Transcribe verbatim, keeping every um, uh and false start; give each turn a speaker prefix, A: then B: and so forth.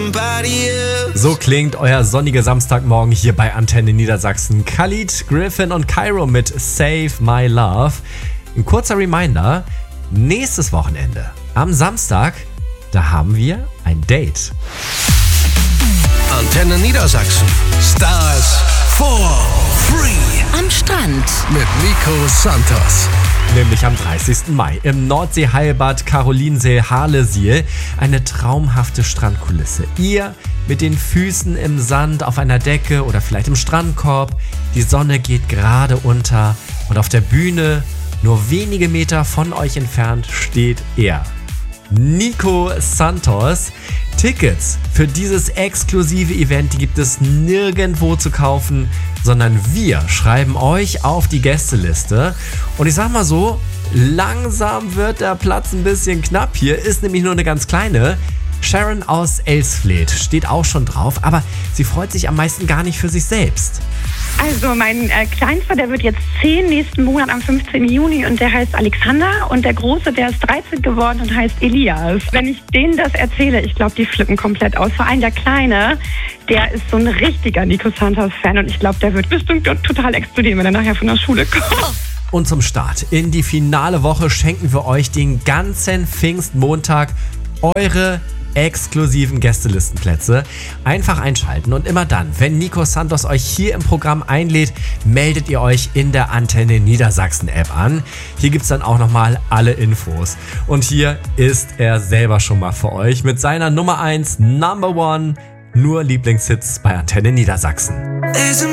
A: So klingt euer sonniger Samstagmorgen hier bei Antenne Niedersachsen. Khalid, Griffin und Cairo mit Save My Love. Ein kurzer Reminder, nächstes Wochenende, am Samstag, da haben wir ein Date.
B: Antenne Niedersachsen. Stars for Free.
C: Am Strand.
B: Mit Nico Santos.
A: Nämlich am dreißigsten Mai im Nordseeheilbad Karolinsee-Harlesiel. Eine traumhafte Strandkulisse. Ihr mit den Füßen im Sand auf einer Decke oder vielleicht im Strandkorb. Die Sonne geht gerade unter und auf der Bühne, nur wenige Meter von euch entfernt, steht er. Nico Santos. Tickets für dieses exklusive Event, die gibt es nirgendwo zu kaufen, sondern wir schreiben euch auf die Gästeliste. Und ich sag mal so, langsam wird der Platz ein bisschen knapp. Hier ist nämlich nur eine ganz kleine. Sharon aus Elsfleth steht auch schon drauf, aber sie freut sich am meisten gar nicht für sich selbst.
D: Also mein äh, Kleinster, der wird jetzt zehn nächsten Monat am fünfzehnten Juni und der heißt Alexander und der Große, der ist dreizehn geworden und heißt Elias. Wenn ich denen das erzähle, ich glaube, die flippen komplett aus. Vor allem der Kleine, der ist so ein richtiger Nico Santos-Fan und ich glaube, der wird bestimmt total explodieren, wenn er nachher von der Schule kommt.
A: Und zum Start in die finale Woche schenken wir euch den ganzen Pfingstmontag eure exklusiven Gästelistenplätze. Einfach einschalten und immer dann, wenn Nico Santos euch hier im Programm einlädt, meldet ihr euch in der Antenne Niedersachsen App an. Hier gibt's dann auch nochmal alle Infos. Und hier ist er selber schon mal für euch mit seiner Nummer eins, Number One, nur Lieblingshits bei Antenne Niedersachsen.